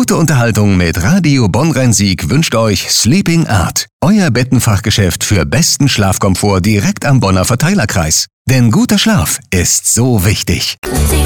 Gute Unterhaltung mit Radio Bonn-Rhein-Sieg wünscht euch Sleeping Art. Euer Bettenfachgeschäft für besten Schlafkomfort direkt am Bonner Verteilerkreis. Denn guter Schlaf ist so wichtig.